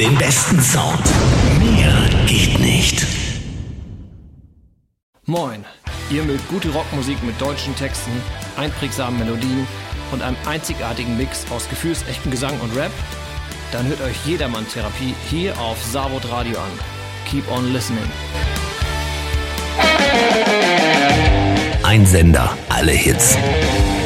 den besten Sound. Mehr geht nicht. Moin, ihr mögt gute Rockmusik mit deutschen Texten, einprägsamen Melodien und einem einzigartigen Mix aus gefühlsechten Gesang und Rap? Dann hört euch Jedermann Therapie hier auf Savod Radio an. Keep on listening. Ein Sender, alle Hits.